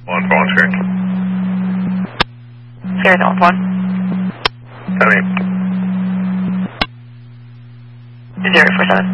1 phone screen. Sierra Delta 1. Copy. 047.